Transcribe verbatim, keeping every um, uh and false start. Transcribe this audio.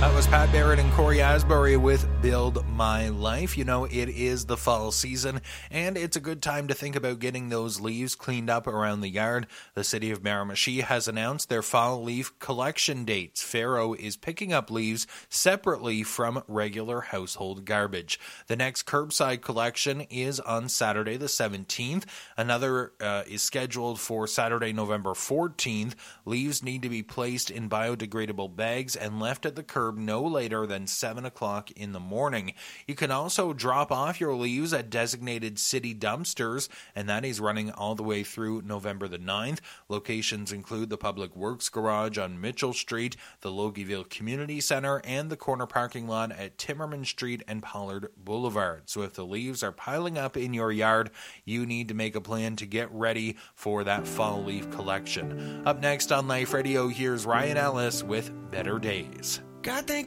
That was Pat Barrett and Corey Asbury with Build My Life. You know, it is the fall season, and it's a good time to think about getting those leaves cleaned up around the yard. The city of Miramichi has announced their fall leaf collection dates. Faro is picking up leaves separately from regular household garbage. The next curbside collection is on Saturday the seventeenth. Another uh, is scheduled for Saturday, November fourteenth. Leaves need to be placed in biodegradable bags and left at the curb no later than seven o'clock in the morning. You can also drop off your leaves at designated city dumpsters, and that is running all the way through November the ninth. Locations include the Public Works Garage on Mitchell Street, the Logieville Community Center, and the corner parking lot at Timmerman Street and Pollard Boulevard. So if the leaves are piling up in your yard, you need to make a plan to get ready for that fall leaf collection. Up next on Life Radio, here's Ryan Ellis with Better Days. God, thank